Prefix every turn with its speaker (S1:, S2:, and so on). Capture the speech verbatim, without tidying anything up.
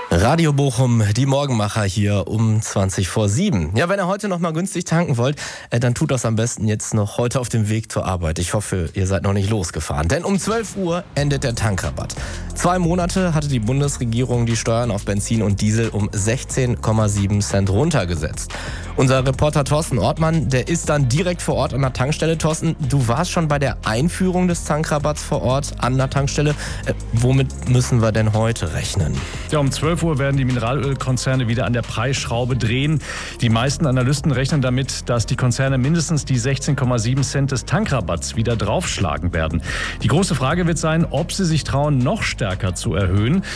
S1: Radio Bochum, die Morgenmacher hier um zwanzig vor sieben. Ja, wenn ihr heute noch mal günstig tanken wollt, äh, dann tut das am besten jetzt noch heute auf dem Weg zur Arbeit. Ich hoffe, ihr seid noch nicht losgefahren. Denn um zwölf Uhr endet der Tankrabatt. Zwei Monate hatte die Bundesregierung die Steuern auf Benzin und Diesel um sechzehn Komma sieben Cent runtergesetzt. Unser Reporter Thorsten Ortmann, der ist dann direkt vor Ort an der Tankstelle. Thorsten, du warst schon bei der Einführung des Tankrabatts vor Ort an der Tankstelle. Äh, womit müssen wir denn heute rechnen?
S2: Ja, um zwölf Uhr werden die Mineralölkonzerne wieder an der Preisschraube drehen. Die meisten Analysten rechnen damit, dass die Konzerne mindestens die sechzehn Komma sieben Cent des Tankrabatts wieder draufschlagen werden. Die große Frage wird sein, ob sie sich trauen, noch stärker zu erhöhen.